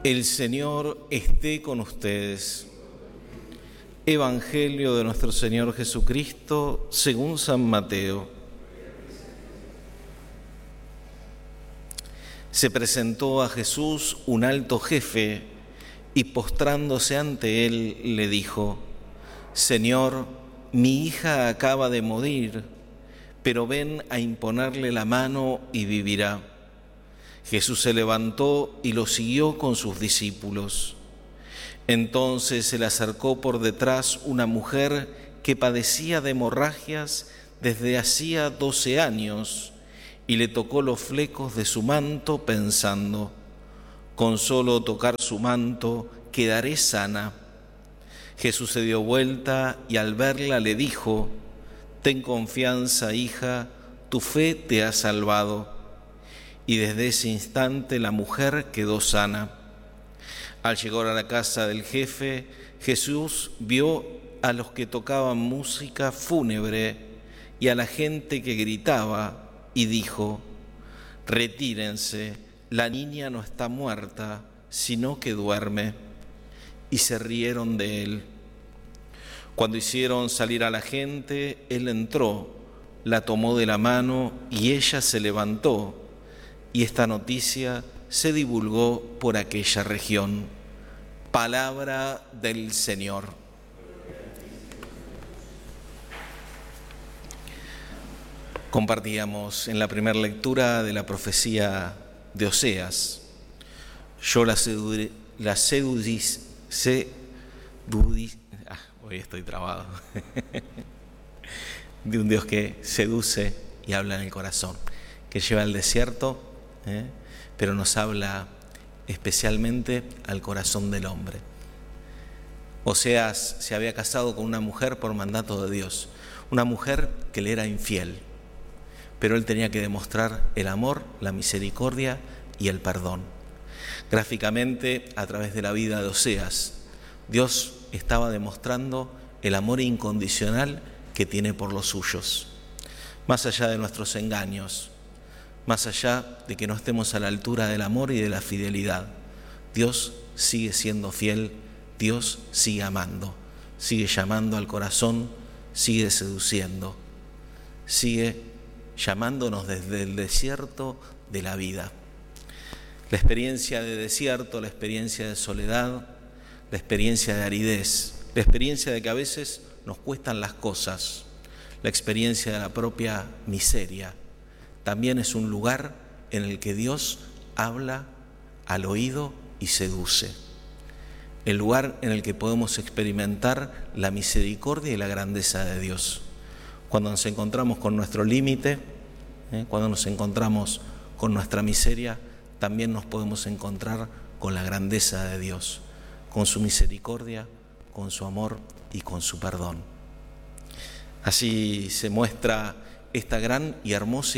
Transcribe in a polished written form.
El Señor esté con ustedes. Evangelio de nuestro Señor Jesucristo según San Mateo. Se presentó a Jesús un alto jefe y postrándose ante él le dijo: Señor, mi hija acaba de morir, pero ven a imponerle la mano y vivirá. Jesús se levantó y lo siguió con sus discípulos. Entonces se le acercó por detrás una mujer que padecía de hemorragias desde hacía 12 años y le tocó los flecos de su manto pensando: con solo tocar su manto quedaré sana. Jesús se dio vuelta y al verla le dijo: ten confianza, hija, tu fe te ha salvado. Y desde ese instante la mujer quedó sana. Al llegar a la casa del jefe, Jesús vio a los que tocaban música fúnebre y a la gente que gritaba y dijo: retírense, la niña no está muerta, sino que duerme. Y se rieron de él. Cuando hicieron salir a la gente, él entró, la tomó de la mano y ella se levantó. Y esta noticia se divulgó por aquella región. Palabra del Señor. Compartíamos en la primera lectura de la profecía de Oseas. Hoy estoy trabado. De un Dios que seduce y habla en el corazón, que lleva al desierto, pero nos habla especialmente al corazón del hombre. Oseas se había casado con una mujer por mandato de Dios, una mujer que le era infiel, pero él tenía que demostrar el amor, la misericordia y el perdón. Gráficamente, a través de la vida de Oseas, Dios estaba demostrando el amor incondicional que tiene por los suyos, más allá de nuestros engaños, más allá de que no estemos a la altura del amor y de la fidelidad. Dios sigue siendo fiel, Dios sigue amando, sigue llamando al corazón, sigue seduciendo, sigue llamándonos desde el desierto de la vida. La experiencia de desierto, la experiencia de soledad, la experiencia de aridez, la experiencia de que a veces nos cuestan las cosas, la experiencia de la propia miseria, también es un lugar en el que Dios habla al oído y seduce. El lugar en el que podemos experimentar la misericordia y la grandeza de Dios. Cuando nos encontramos con nuestro límite, cuando nos encontramos con nuestra miseria, también nos podemos encontrar con la grandeza de Dios, con su misericordia, con su amor y con su perdón. Así se muestra esta gran y hermosa